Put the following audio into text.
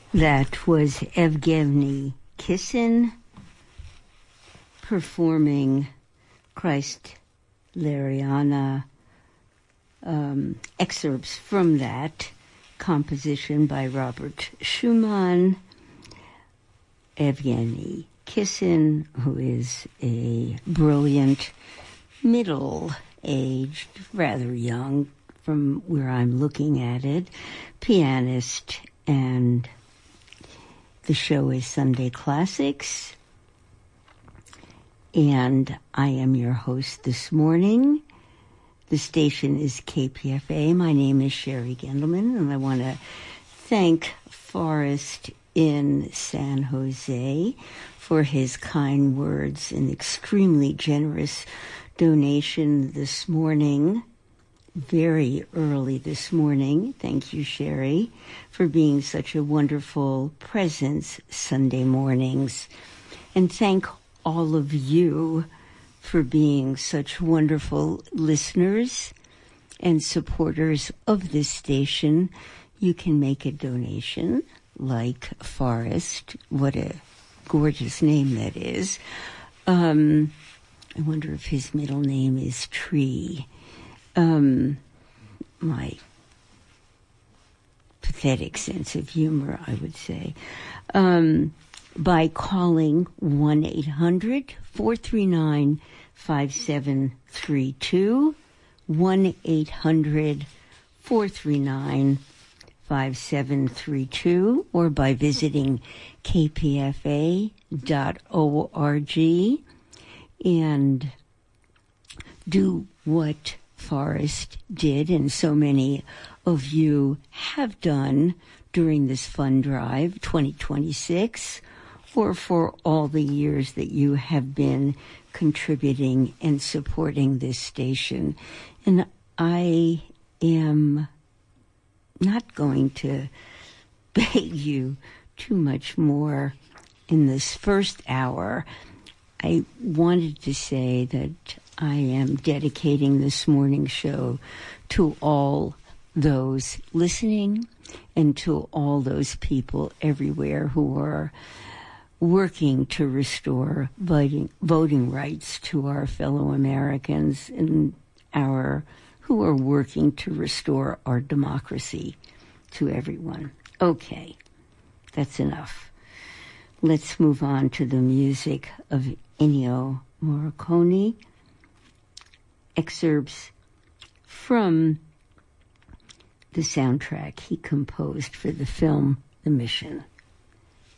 That was Evgeny Kissin performing Kreistleriana, excerpts from that composition by Robert Schumann. Evgeny Kissin, who is a brilliant, middle-aged, rather young, from where I'm looking at it, pianist, and the show is Sunday Classics, and I am your host this morning. The station is KPFA. My name is Sherry Gendelman, and I want to thank Forrest in San Jose for his kind words and extremely generous donation this morning. Very early this morning. Thank you, Sherry, for being such a wonderful presence Sunday mornings. And thank all of you for being such wonderful listeners and supporters of this station. You can make a donation like Forrest. What a gorgeous name that is. I wonder if his middle name is Tree. My pathetic sense of humor, I would say, by calling 1-800-439-5732, 1-800-439-5732, or by visiting kpfa.org and do what Forrest did, and so many of you have done during this fund drive 2026, or for all the years that you have been contributing and supporting this station. And I am not going to beg you too much more in this first hour. I wanted to say that I am dedicating this morning's show to all those listening and to all those people everywhere who are working to restore voting rights to our fellow Americans and who are working to restore our democracy to everyone. Okay, that's enough. Let's move on to the music of Ennio Morricone. Excerpts from the soundtrack he composed for the film The Mission.